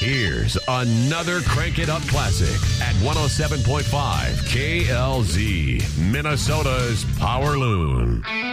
Here's another Crank It Up classic at 107.5 KLZ, Minnesota's Power Loon.